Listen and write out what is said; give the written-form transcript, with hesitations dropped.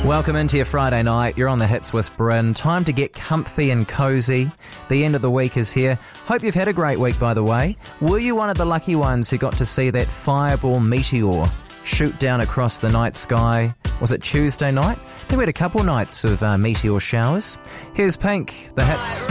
Welcome into your Friday night. You're on the Hits with Bryn. Time to get comfy and cozy. The end of the week is here. Hope you've had a great week, by the way. Were you one of the lucky ones who got to see that fireball meteor shoot down across the night sky? Was it Tuesday night? I think we had a couple nights of meteor showers. Here's Pink, the Hits.